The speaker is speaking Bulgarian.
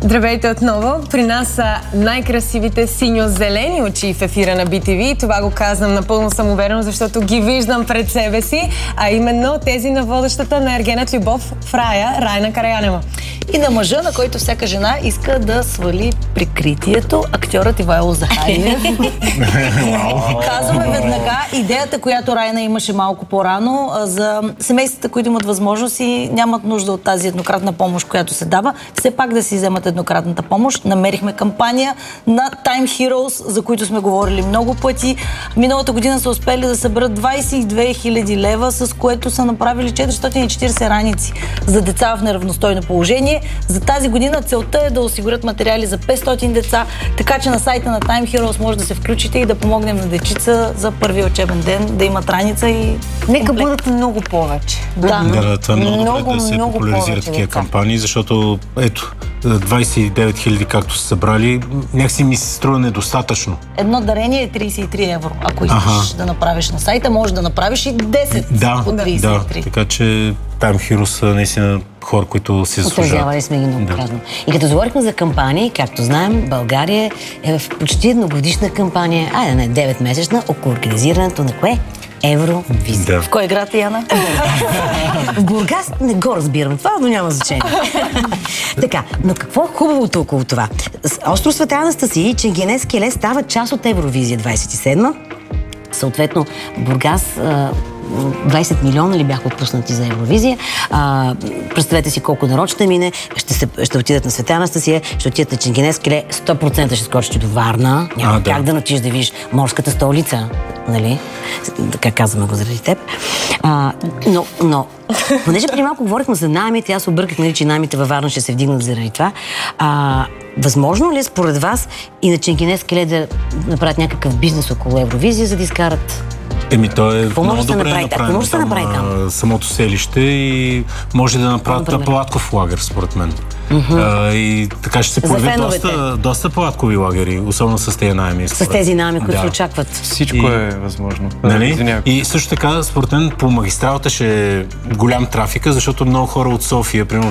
Здравейте отново! При нас са най-красивите синьо-зелени очи в ефира на BTV. Това го казвам напълно самоуверено, защото ги виждам пред себе си, а именно тези на водещата на Ергенът любов в рая, Райна Караянева. И на мъжа, на който всяка жена иска да свали прикритието, актьорът Ивайло Захариев. Казваме веднага идеята, която Райна имаше малко по-рано, за семействата, които имат възможност и нямат нужда от тази еднократна помощ, която се дава, все пак да си вземат еднократната помощ. Намерихме кампания на Time Heroes, за които сме говорили много пъти. Миналата година са успели да съберат 22 000 лева, с което са направили 440 раници за деца в неравностойно положение. За тази година целта е да осигурят материали за 500 деца, така че на сайта на Time Heroes може да се включите и да помогнем на дечица за първия учебен ден, да имат раница и нека бъдат много повече. Да, това е много добре да се популяризират такива кампании, защото ето, 29 000 както са събрали, някакси ми се струва недостатъчно. Едно дарение е 33 евро. Ако искаш да направиш на сайта, можеш да направиш и 10 от 33. Да, така че Time Heroes са наистина хора, които си заслужават. Отразявали сме ги многократно. И като говорихме за кампании, както знаем, България е в почти едногодишна кампания, 9-месечна, около организирането на кое? Евровизия. В кой град, Яна? В Бургас не го разбирам това, но няма значение. Така, но какво е хубавото около това? Остров Света Анастасия и Ченгенез Келе стават част от Евровизия 27. Съответно, Бургас 20 милиона ли бяха отпуснати за Евровизия. Представете си колко народ ще мине. Ще отидат на Света Анастасия, ще отидат на Ченгенез Келе, 100% ще скочите до Варна. Няма как да натиш да видиш морската столица. Нали? Така казваме го заради теб. Но понеже преди малко говорихме за наймите, аз обърках, нали, че наймите във Варна ще се вдигнат заради това. Възможно ли е според вас и на Ченгенез Келе да направят някакъв бизнес около Евровизия, за да изкарат? То е много добре направено там самото селище и може да направят палатков лагер, според мен. И така ще се появи доста палаткови лагери, особено с тези наеми. С тези наеми, които се очакват. Всичко е възможно. Нали? И също така, според мен, по магистралата ще е голям трафика, защото много хора от София, примерно